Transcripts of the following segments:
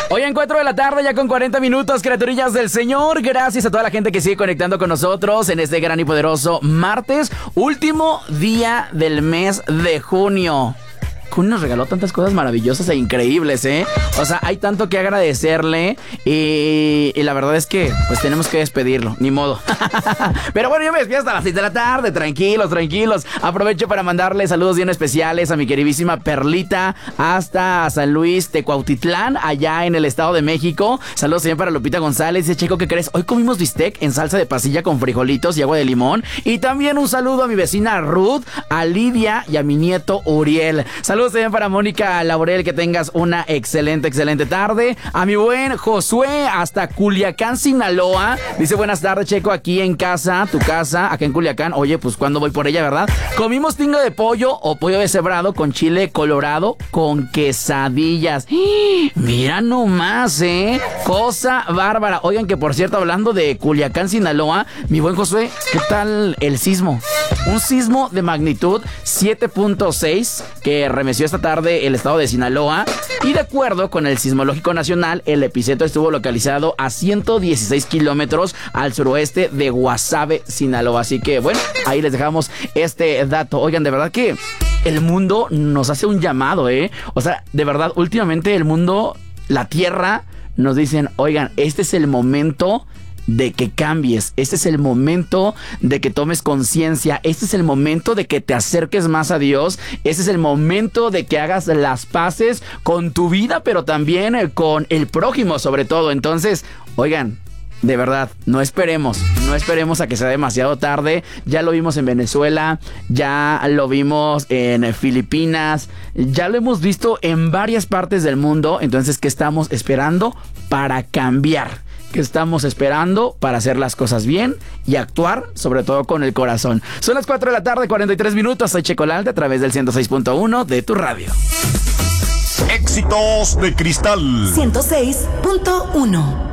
Hoy en 4 de la tarde, ya con 40 minutos, criaturillas del Señor. Gracias a toda la gente que sigue conectando con nosotros en este gran y poderoso martes, último día del mes de junio. Junio nos regaló tantas cosas maravillosas e increíbles, ¿eh? O sea, hay tanto que agradecerle y la verdad es que pues tenemos que despedirlo, ni modo. Pero bueno, yo me despido hasta las 6 de la tarde, tranquilos. Aprovecho para mandarle saludos bien especiales a mi queridísima Perlita hasta San Luis, Tecuautitlán, allá en el Estado de México. Saludos también para Lupita González. Dice, Checo, ¿qué crees? Hoy comimos bistec en salsa de pasilla con frijolitos y agua de limón. Y también un saludo a mi vecina Ruth, a Lidia y a mi nieto Uriel. Saludos también para Mónica Laurel, que tengas una excelente tarde. A mi buen Josué hasta Culiacán, Sinaloa. Dice, buenas tardes, Checo, aquí en casa, tu casa, acá en Culiacán. Oye, pues cuando voy por ella, ¿verdad? Comimos tinga de pollo o pollo deshebrado con chile colorado con quesadillas. Mira nomás, cosa bárbara. Oigan, que por cierto, hablando de Culiacán, Sinaloa, mi buen Josué, ¿qué tal el sismo? Un sismo de magnitud 7.6 que remeció esta tarde el estado de Sinaloa, y de acuerdo con el Sismológico Nacional, el epicentro estuvo localizado a 116 kilómetros al suroeste de Guasave, Sinaloa. Así que bueno, ahí les dejamos este dato. Oigan, de verdad que el mundo nos hace un llamado, o sea, de verdad, últimamente el mundo, la tierra, nos dicen, oigan, este es el momento de que cambies, este es el momento de que tomes conciencia, este es el momento de que te acerques más a Dios, este es el momento de que hagas las paces con tu vida, pero también con el prójimo sobre todo. Entonces, oigan, de verdad, no esperemos a que sea demasiado tarde. Ya lo vimos en Venezuela, ya lo vimos en Filipinas, ya lo hemos visto en varias partes del mundo. Entonces, ¿qué estamos esperando para cambiar? Que estamos esperando para hacer las cosas bien y actuar, sobre todo con el corazón. Son las 4 de la tarde, 43 minutos. Soy Checo Lalde a través del 106.1 de tu radio. Éxitos de Cristal 106.1.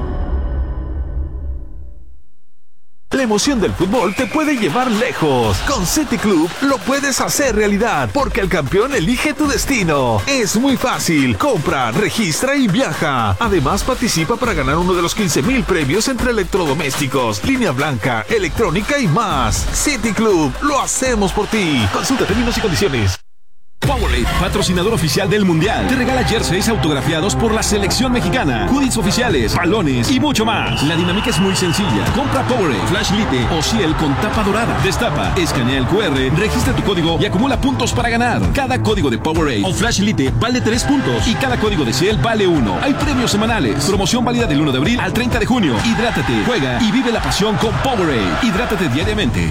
La emoción del fútbol te puede llevar lejos. Con City Club lo puedes hacer realidad, porque el campeón elige tu destino. Es muy fácil. Compra, registra y viaja. Además, participa para ganar uno de los 15,000 premios entre electrodomésticos, línea blanca, electrónica y más. City Club, lo hacemos por ti. Consulta términos y condiciones. Powerade, patrocinador oficial del Mundial, te regala jerseys autografiados por la selección mexicana, hoodies oficiales, balones y mucho más. La dinámica es muy sencilla. Compra Powerade, Flash Lite o Ciel con tapa dorada. Destapa, escanea el QR, registra tu código y acumula puntos para ganar. Cada código de Powerade o Flash Lite vale 3 puntos y cada código de Ciel vale 1. Hay premios semanales. Promoción válida del 1 de abril al 30 de junio. Hidrátate, juega y vive la pasión con Powerade. Hidrátate diariamente.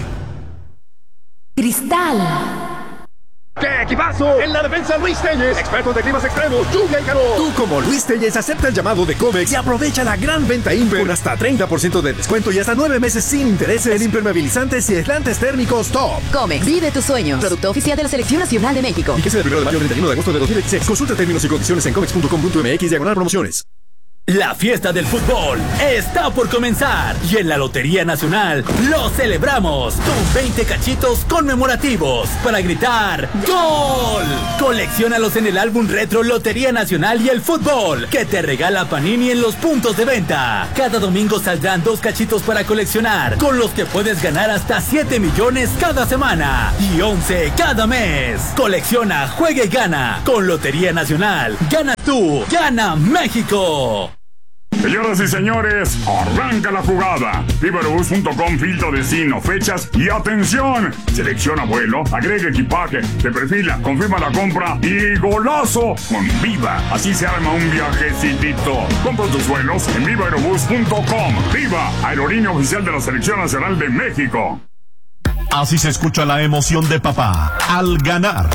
Cristal. ¡Qué equipazo! En la defensa, Luis Telles, expertos de climas extremos, lluvia y calor. Tú, como Luis Telles, acepta el llamado de Comex y aprovecha la gran venta Imper con hasta 30% de descuento y hasta 9 meses sin intereses en impermeabilizantes y aislantes térmicos top. Comex, vive tus sueños. Producto oficial de la Selección Nacional de México. Y que sea del 1 de mayo al 31 de agosto de 2016. Consulta términos y condiciones en comex.com.mx/promociones. La fiesta del fútbol está por comenzar y en la Lotería Nacional lo celebramos con 20 cachitos conmemorativos para gritar ¡Gol! Colecciónalos en el álbum retro Lotería Nacional y el Fútbol que te regala Panini en los puntos de venta. Cada domingo saldrán 2 cachitos para coleccionar, con los que puedes ganar hasta 7 millones cada semana y 11 cada mes. Colecciona, juega y gana con Lotería Nacional. Gana tú, gana México. Señoras y señores, arranca la jugada. Vivarobus.com, filtro destino, fechas y atención. Selecciona vuelo, agrega equipaje, te perfila, confirma la compra y ¡golazo! Con Viva, así se arma un viajecitito. Compra tus vuelos en Vivarobus.com. Viva, aerolínea oficial de la Selección Nacional de México. Así se escucha la emoción de papá al ganar.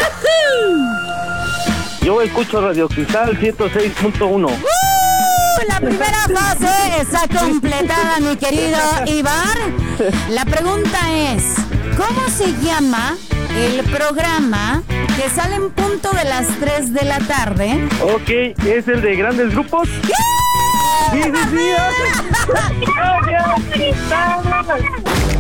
Yo escucho Radio Cristal 106.1. La primera fase está completada, mi querido Ibar. La pregunta es, ¿cómo se llama el programa que sale en punto de las 3 de la tarde? Ok, ¿es el de grandes grupos? ¡Yeah! Sí, sí, sí.